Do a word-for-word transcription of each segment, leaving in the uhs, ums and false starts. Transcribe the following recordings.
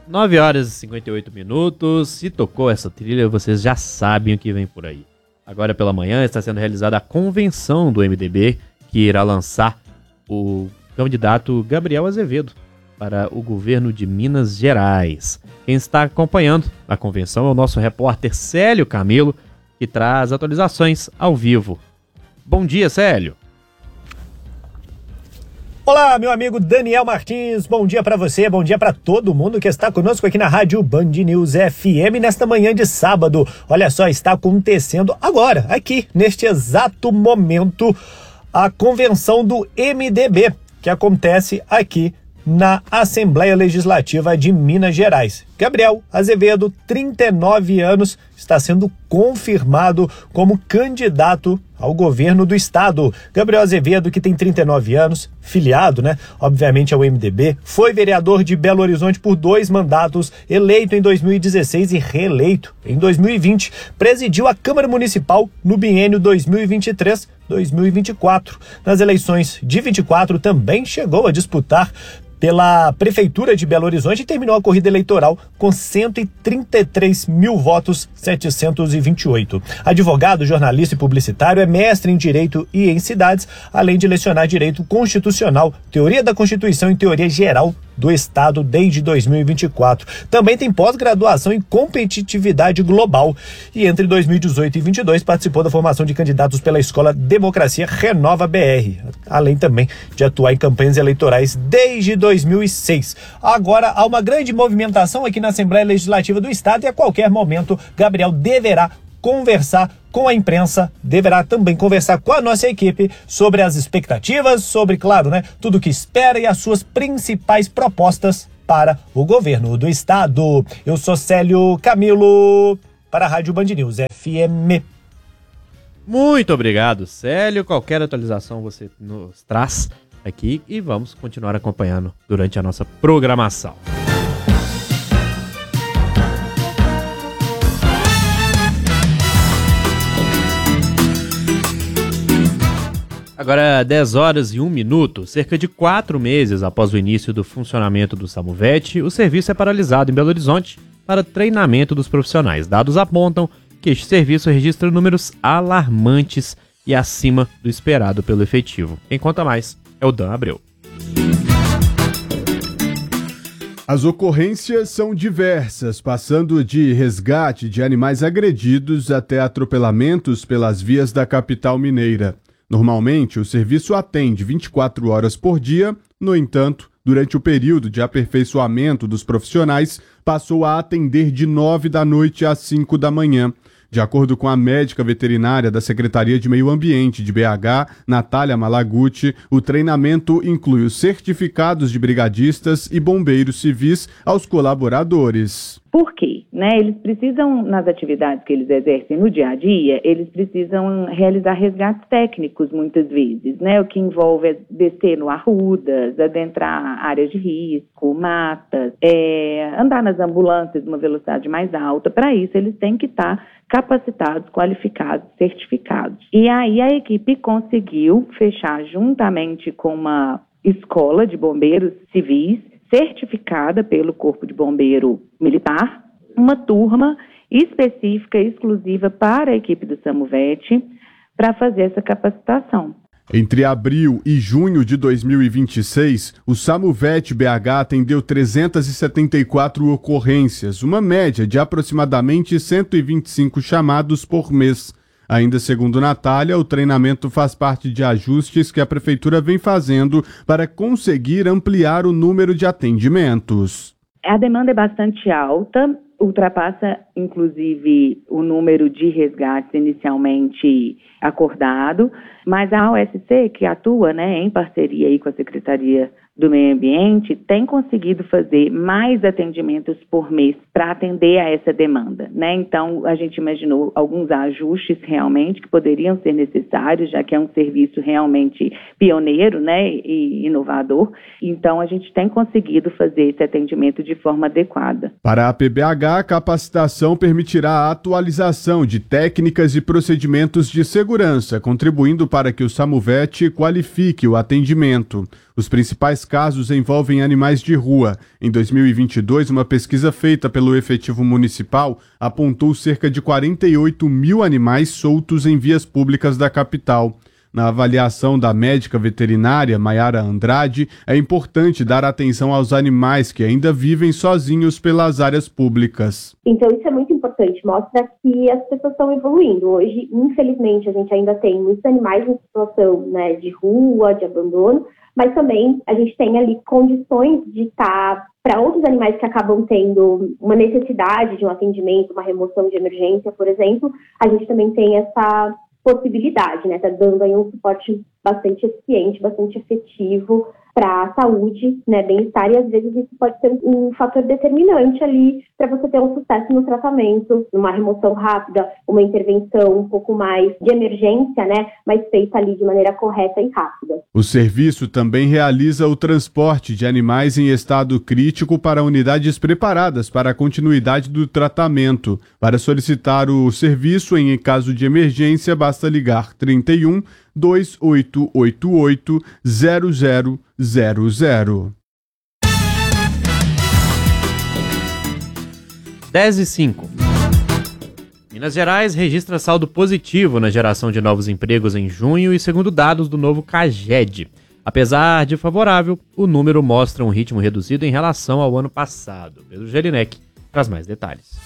nove horas e cinquenta e oito minutos. Se tocou essa trilha, vocês já sabem o que vem por aí. Agora pela manhã está sendo realizada a convenção do M D B, que irá lançar o candidato Gabriel Azevedo para o governo de Minas Gerais. Quem está acompanhando a convenção é o nosso repórter Célio Camilo, que traz atualizações ao vivo. Bom dia, Célio. Olá, meu amigo Daniel Martins, bom dia para você, bom dia para todo mundo que está conosco aqui na Rádio Band News F M nesta manhã de sábado. Olha só, está acontecendo agora, aqui, neste exato momento, a convenção do M D B, que acontece aqui na Assembleia Legislativa de Minas Gerais. Gabriel Azevedo, trinta e nove anos, está sendo confirmado como candidato ao governo do estado. Gabriel Azevedo, que tem trinta e nove anos, filiado, né, obviamente ao M D B, foi vereador de Belo Horizonte por dois mandatos, eleito em dois mil e dezesseis e reeleito em dois mil e vinte. Presidiu a Câmara Municipal no biênio dois mil e vinte e três a dois mil e vinte e quatro. Nas eleições de vinte e quatro também chegou a disputar pela Prefeitura de Belo Horizonte e terminou a corrida eleitoral com cento e trinta e três mil votos, setecentos e vinte e oito. Advogado, jornalista e publicitário, é mestre em Direito e em Cidades, além de lecionar Direito Constitucional, Teoria da Constituição e Teoria Geral do Estado desde dois mil e vinte e quatro. Também tem pós-graduação em Competitividade Global e entre dois mil e dezoito e vinte e dois participou da formação de candidatos pela Escola Democracia Renova B R, além também de atuar em campanhas eleitorais desde dois mil e seis. Agora há uma grande movimentação aqui na Assembleia Legislativa do Estado e a qualquer momento Gabriel deverá conversar com a imprensa, deverá também conversar com a nossa equipe sobre as expectativas, sobre, claro, né, tudo o que espera e as suas principais propostas para o governo do estado. Eu sou Célio Camilo para a Rádio Band News F M. Muito obrigado, Célio. Qualquer atualização você nos traz aqui e vamos continuar acompanhando durante a nossa programação. Agora, dez horas e um minuto, cerca de quatro meses após o início do funcionamento do SamuVet, o serviço é paralisado em Belo Horizonte para treinamento dos profissionais. Dados apontam que este serviço registra números alarmantes e acima do esperado pelo efetivo. Quem conta mais é o Dan Abreu. As ocorrências são diversas, passando de resgate de animais agredidos até atropelamentos pelas vias da capital mineira. Normalmente, o serviço atende vinte e quatro horas por dia, no entanto, durante o período de aperfeiçoamento dos profissionais, passou a atender de nove da noite às cinco da manhã. De acordo com a médica veterinária da Secretaria de Meio Ambiente de B H, Natália Malaguti, o treinamento inclui os certificados de brigadistas e bombeiros civis aos colaboradores. Por quê? Né? Eles precisam, nas atividades que eles exercem no dia a dia, eles precisam realizar resgates técnicos muitas vezes, né? O que envolve descer no arrudas, adentrar áreas de risco, matas, é, andar nas ambulâncias numa velocidade mais alta. Para isso, eles têm que estar capacitados, qualificados, certificados. E aí a equipe conseguiu fechar juntamente com uma escola de bombeiros civis, certificada pelo Corpo de Bombeiro Militar, uma turma específica, exclusiva para a equipe do SamuVet, para fazer essa capacitação. Entre abril e junho de dois mil e vinte e seis, o SamuVet B H atendeu trezentas e setenta e quatro ocorrências, uma média de aproximadamente cento e vinte e cinco chamados por mês. Ainda segundo Natália, o treinamento faz parte de ajustes que a Prefeitura vem fazendo para conseguir ampliar o número de atendimentos. A demanda é bastante alta, ultrapassa inclusive o número de resgates inicialmente acordado, mas a O S C, que atua, né, em parceria aí com a Secretaria do Meio Ambiente, tem conseguido fazer mais atendimentos por mês para atender a essa demanda, né? Então, a gente imaginou alguns ajustes realmente que poderiam ser necessários, já que é um serviço realmente pioneiro, né, e inovador. Então, a gente tem conseguido fazer esse atendimento de forma adequada. Para a P B H, a capacitação permitirá a atualização de técnicas e procedimentos de segurança, contribuindo para que o SamuVet qualifique o atendimento. Os principais casos envolvem animais de rua. Em dois mil e vinte e dois, uma pesquisa feita pelo efetivo municipal apontou cerca de quarenta e oito mil animais soltos em vias públicas da capital. Na avaliação da médica veterinária Maiara Andrade, é importante dar atenção aos animais que ainda vivem sozinhos pelas áreas públicas. Então isso é muito importante, mostra que as pessoas estão evoluindo. Hoje, infelizmente, a gente ainda tem muitos animais em situação, né, de rua, de abandono, mas também a gente tem ali condições de estar, para outros animais que acabam tendo uma necessidade de um atendimento, uma remoção de emergência, por exemplo, a gente também tem essa possibilidade, né? Tá dando aí um suporte bastante eficiente, bastante efetivo para a saúde, né, bem-estar, e às vezes isso pode ser um fator determinante ali para você ter um sucesso no tratamento, numa remoção rápida, uma intervenção um pouco mais de emergência, né, mas feita ali de maneira correta e rápida. O serviço também realiza o transporte de animais em estado crítico para unidades preparadas para a continuidade do tratamento. Para solicitar o serviço em caso de emergência, basta ligar trinta e um, dois oito oito oito, zero zero zero zero. dez e cinco. Minas Gerais registra saldo positivo na geração de novos empregos em junho e segundo dados do novo CAGED. Apesar de favorável, o número mostra um ritmo reduzido em relação ao ano passado. Pedro Jelinek traz mais detalhes.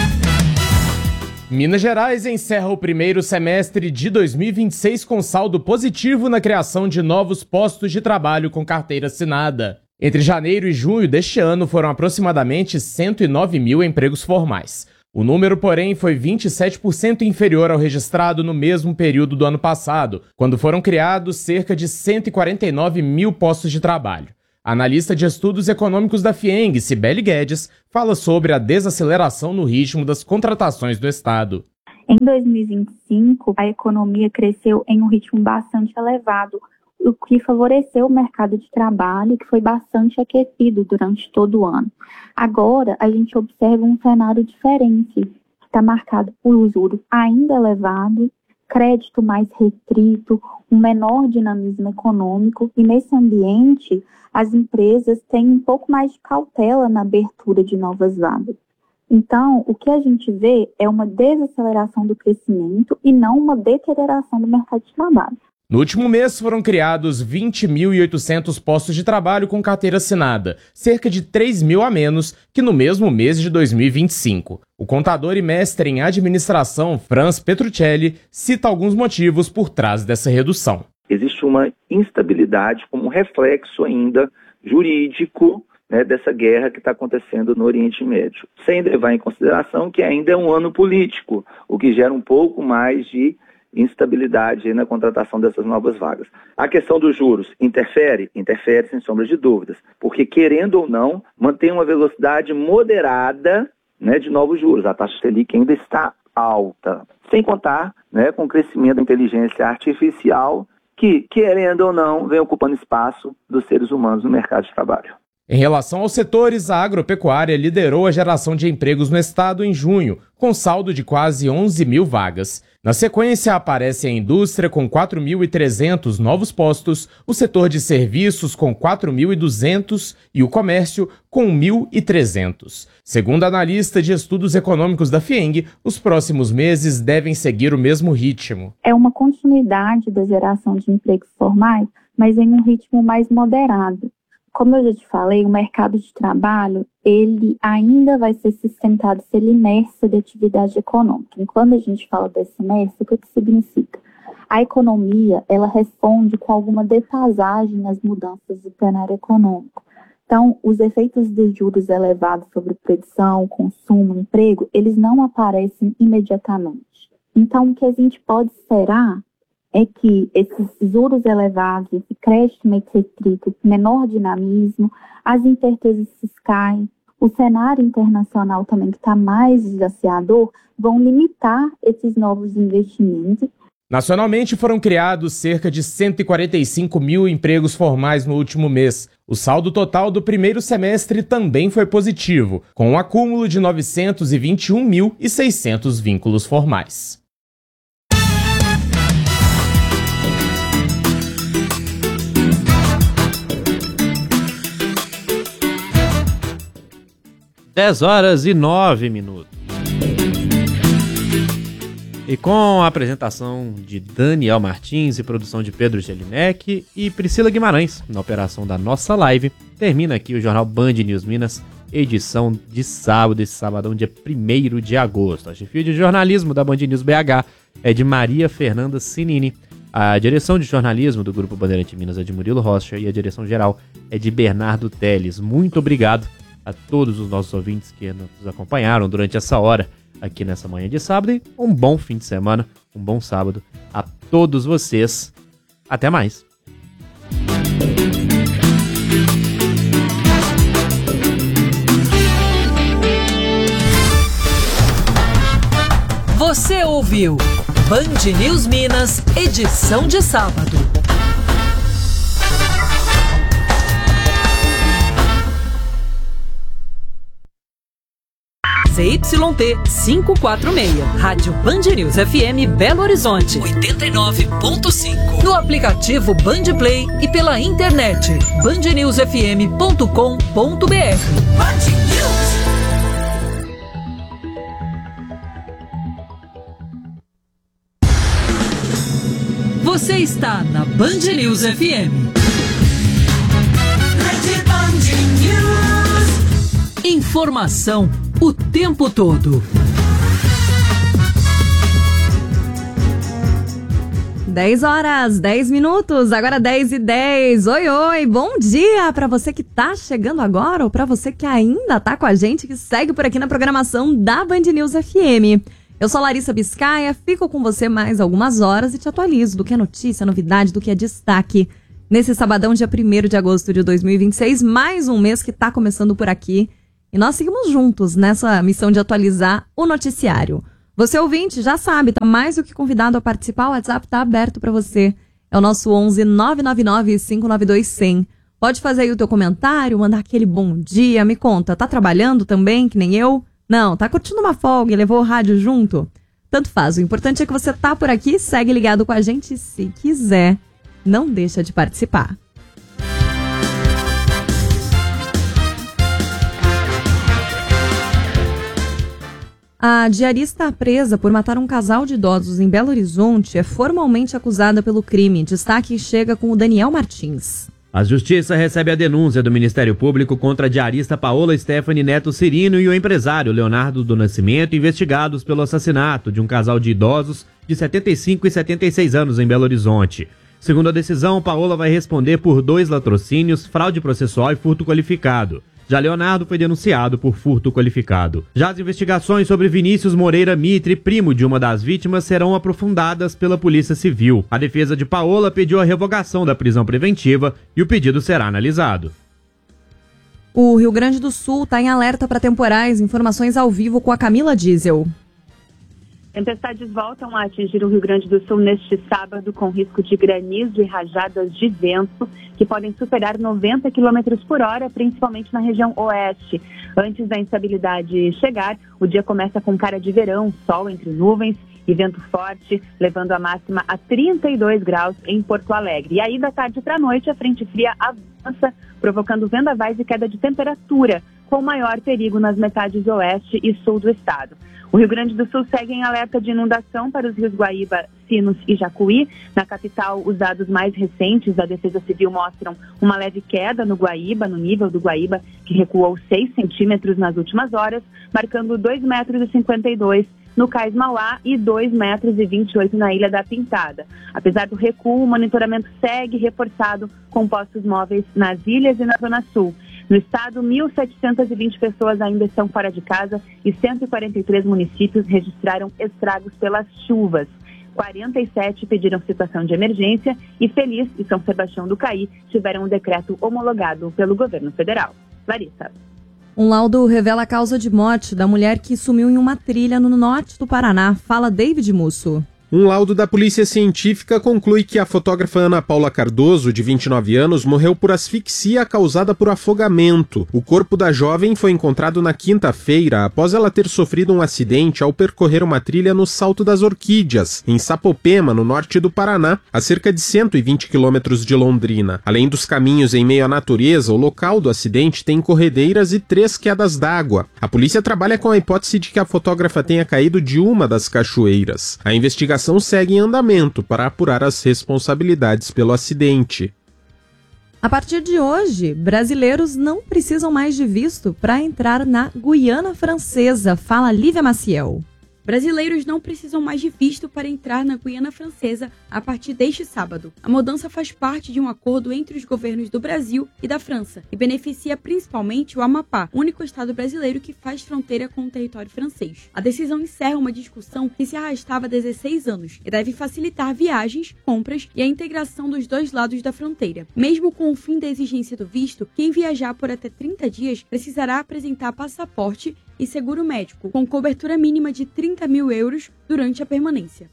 Minas Gerais encerra o primeiro semestre de dois mil e vinte e seis com saldo positivo na criação de novos postos de trabalho com carteira assinada. Entre janeiro e junho deste ano foram aproximadamente cento e nove mil empregos formais. O número, porém, foi vinte e sete por cento inferior ao registrado no mesmo período do ano passado, quando foram criados cerca de cento e quarenta e nove mil postos de trabalho. A analista de estudos econômicos da FIENG, Cibele Guedes, fala sobre a desaceleração no ritmo das contratações do Estado. Em dois mil e vinte e cinco, a economia cresceu em um ritmo bastante elevado, o que favoreceu o mercado de trabalho, que foi bastante aquecido durante todo o ano. Agora, a gente observa um cenário diferente, que está marcado por juros ainda elevados, crédito mais restrito, um menor dinamismo econômico, e nesse ambiente as empresas têm um pouco mais de cautela na abertura de novas vagas. Então, o que a gente vê é uma desaceleração do crescimento e não uma deterioração do mercado de trabalho. No último mês foram criados vinte mil e oitocentos postos de trabalho com carteira assinada, cerca de três mil a menos que no mesmo mês de dois mil e vinte e cinco. O contador e mestre em administração, Franz Petruccelli, cita alguns motivos por trás dessa redução. Existe uma instabilidade como reflexo ainda jurídico, né, dessa guerra que está acontecendo no Oriente Médio, sem levar em consideração que ainda é um ano político, o que gera um pouco mais de instabilidade na contratação dessas novas vagas. A questão dos juros interfere? Interfere, sem sombra de dúvidas, porque, querendo ou não, mantém uma velocidade moderada, né, de novos juros. A taxa Selic ainda está alta, sem contar, né, com o crescimento da inteligência artificial, que, querendo ou não, vem ocupando espaço dos seres humanos no mercado de trabalho. Em relação aos setores, a agropecuária liderou a geração de empregos no estado em junho, com saldo de quase onze mil vagas. Na sequência, aparece a indústria com quatro mil e trezentos novos postos, o setor de serviços com quatro mil e duzentos e o comércio com mil e trezentos. Segundo a analista de estudos econômicos da FIENG, os próximos meses devem seguir o mesmo ritmo. É uma continuidade da geração de empregos formais, mas em um ritmo mais moderado. Como eu já te falei, o mercado de trabalho, ele ainda vai ser sustentado se ele imersa de atividade econômica. E quando a gente fala desse imerso, o que, que significa? A economia, ela responde com alguma defasagem nas mudanças do cenário econômico. Então, os efeitos de juros elevados sobre produção, consumo, emprego, eles não aparecem imediatamente. Então, o que a gente pode esperar é que esses juros elevados, esse crédito mais restrito, menor dinamismo, as incertezas fiscais, o cenário internacional também que está mais desafiador, vão limitar esses novos investimentos. Nacionalmente foram criados cerca de cento e quarenta e cinco mil empregos formais no último mês. O saldo total do primeiro semestre também foi positivo, com um acúmulo de novecentos e vinte e um mil e seiscentos vínculos formais. dez horas e nove minutos. E com a apresentação de Daniel Martins e produção de Pedro Jelinek e Priscila Guimarães na operação da nossa live, termina aqui o Jornal Band News Minas, edição de sábado, esse sabadão, dia primeiro de agosto. A chefia de jornalismo da Band News B H é de Maria Fernanda Sinini. A direção de jornalismo do Grupo Bandeirante Minas é de Murilo Rocha e a direção geral é de Bernardo Teles. Muito obrigado a todos os nossos ouvintes que nos acompanharam durante essa hora aqui nessa manhã de sábado e um bom fim de semana, um bom sábado a todos vocês. Até mais. Você ouviu Band News Minas, edição de sábado. Z Y T quinhentos e quarenta e seis, Rádio Band News F M Belo Horizonte, oitenta e nove ponto cinco. No aplicativo Band Play e pela internet, band news f m ponto com ponto b r. Band News. Você está na Band News F M. Rede Band News. Informação o tempo todo. dez horas, dez minutos, agora dez e dez. Oi, oi, bom dia para você que tá chegando agora ou para você que ainda tá com a gente, que segue por aqui na programação da Band News F M. Eu sou Larissa Biscaia, fico com você mais algumas horas e te atualizo do que é notícia, novidade, do que é destaque. Nesse sabadão, dia primeiro de agosto de dois mil e vinte e seis, mais um mês que tá começando por aqui. E nós seguimos juntos nessa missão de atualizar o noticiário. Você ouvinte já sabe, tá mais do que convidado a participar, o WhatsApp tá aberto para você. É o nosso onze nove nove nove cinco nove dois cem. Pode fazer aí o teu comentário, mandar aquele bom dia, me conta, tá trabalhando também, que nem eu? Não, tá curtindo uma folga e levou o rádio junto? Tanto faz, o importante é que você tá por aqui, segue ligado com a gente e se quiser, não deixa de participar. A diarista presa por matar um casal de idosos em Belo Horizonte é formalmente acusada pelo crime. Destaque chega com o Daniel Martins. A Justiça recebe a denúncia do Ministério Público contra a diarista Paola Stephanie Neto Cirino e o empresário Leonardo do Nascimento, investigados pelo assassinato de um casal de idosos de setenta e cinco e setenta e seis anos em Belo Horizonte. Segundo a decisão, Paola vai responder por dois latrocínios, fraude processual e furto qualificado. Já Leonardo foi denunciado por furto qualificado. Já as investigações sobre Vinícius Moreira Mitre, primo de uma das vítimas, serão aprofundadas pela Polícia Civil. A defesa de Paola pediu a revogação da prisão preventiva e o pedido será analisado. O Rio Grande do Sul está em alerta para temporais. Informações ao vivo com a Camila Diesel. Tempestades voltam a atingir o Rio Grande do Sul neste sábado, com risco de granizo e rajadas de vento que podem superar noventa quilômetros por hora, principalmente na região oeste. Antes da instabilidade chegar, o dia começa com cara de verão, sol entre nuvens e vento forte, levando a máxima a trinta e dois graus em Porto Alegre. E aí, da tarde para a noite, a frente fria avança, provocando vendavais e queda de temperatura, com maior perigo nas metades oeste e sul do estado. O Rio Grande do Sul segue em alerta de inundação para os rios Guaíba, Sinos e Jacuí. Na capital, os dados mais recentes da Defesa Civil mostram uma leve queda no Guaíba, no nível do Guaíba, que recuou seis centímetros nas últimas horas, marcando dois metros e cinquenta e dois no Cais Mauá e dois metros e vinte e oito na Ilha da Pintada. Apesar do recuo, o monitoramento segue reforçado com postos móveis nas ilhas e na Zona Sul. No estado, mil setecentas e vinte pessoas ainda estão fora de casa e cento e quarenta e três municípios registraram estragos pelas chuvas. quarenta e sete pediram situação de emergência e Feliz e São Sebastião do Caí tiveram um decreto homologado pelo governo federal. Larissa. Um laudo revela a causa de morte da mulher que sumiu em uma trilha no norte do Paraná. Fala David Musso. Um laudo da Polícia Científica conclui que a fotógrafa Ana Paula Cardoso, de vinte e nove anos, morreu por asfixia causada por afogamento. O corpo da jovem foi encontrado na quinta-feira, após ela ter sofrido um acidente ao percorrer uma trilha no Salto das Orquídeas, em Sapopema, no norte do Paraná, a cerca de cento e vinte quilômetros de Londrina. Além dos caminhos em meio à natureza, o local do acidente tem corredeiras e três quedas d'água. A polícia trabalha com a hipótese de que a fotógrafa tenha caído de uma das cachoeiras. A investigação segue em andamento para apurar as responsabilidades pelo acidente. A partir de hoje, brasileiros não precisam mais de visto para entrar na Guiana Francesa. Fala Lívia Maciel. Brasileiros não precisam mais de visto para entrar na Guiana Francesa a partir deste sábado. A mudança faz parte de um acordo entre os governos do Brasil e da França e beneficia principalmente o Amapá, único estado brasileiro que faz fronteira com o território francês. A decisão encerra uma discussão que se arrastava há dezesseis anos e deve facilitar viagens, compras e a integração dos dois lados da fronteira. Mesmo com o fim da exigência do visto, quem viajar por até trinta dias precisará apresentar passaporte e seguro médico, com cobertura mínima de trinta mil euros durante a permanência.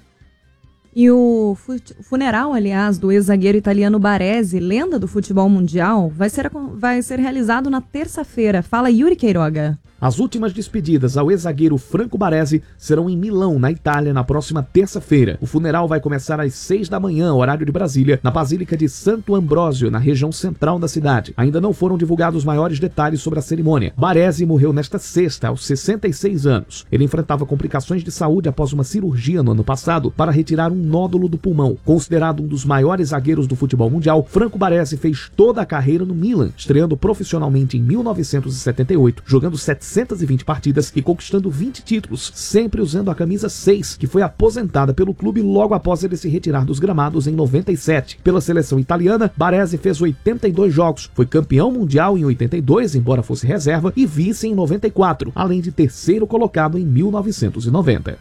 E o funeral, aliás, do ex-zagueiro italiano Baresi, lenda do futebol mundial, vai ser, vai ser realizado na terça-feira. Fala Yuri Queiroga. As últimas despedidas ao ex-zagueiro Franco Baresi serão em Milão, na Itália, na próxima terça-feira. O funeral vai começar às seis da manhã, horário de Brasília, na Basílica de Santo Ambrósio, na região central da cidade. Ainda não foram divulgados maiores detalhes sobre a cerimônia. Baresi morreu nesta sexta, aos sessenta e seis anos. Ele enfrentava complicações de saúde após uma cirurgia no ano passado para retirar um nódulo do pulmão. Considerado um dos maiores zagueiros do futebol mundial, Franco Baresi fez toda a carreira no Milan, estreando profissionalmente em mil novecentos e setenta e oito, jogando setecentas e vinte partidas e conquistando vinte títulos, sempre usando a camisa seis, que foi aposentada pelo clube logo após ele se retirar dos gramados em noventa e sete. Pela seleção italiana, Baresi fez oitenta e dois jogos, foi campeão mundial em oitenta e dois, embora fosse reserva, e vice em noventa e quatro, além de terceiro colocado em mil novecentos e noventa.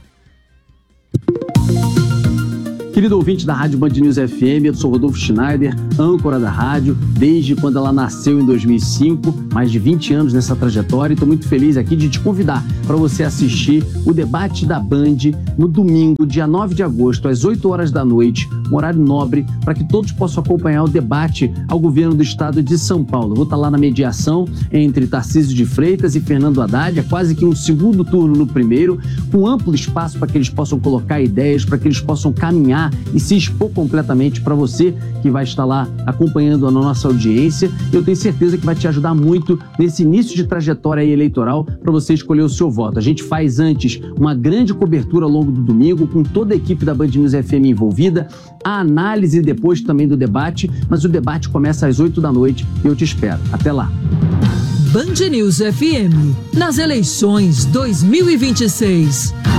Querido ouvinte da Rádio Band News F M, eu sou Rodolfo Schneider, âncora da rádio, desde quando ela nasceu em dois mil e cinco, mais de vinte anos nessa trajetória, e estou muito feliz aqui de te convidar para você assistir o debate da Band no domingo, dia nove de agosto, às oito horas da noite, um horário nobre, para que todos possam acompanhar o debate ao governo do estado de São Paulo. Eu vou estar lá na mediação entre Tarcísio de Freitas e Fernando Haddad, é quase que um segundo turno no primeiro, com amplo espaço para que eles possam colocar ideias, para que eles possam caminhar e se expor completamente para você que vai estar lá acompanhando a nossa audiência. Eu tenho certeza que vai te ajudar muito nesse início de trajetória eleitoral para você escolher o seu voto. A gente faz antes uma grande cobertura ao longo do domingo com toda a equipe da Band News F M envolvida, a análise depois também do debate, mas o debate começa às oito da noite e eu te espero. Até lá. Band News F M, nas eleições dois mil e vinte e seis.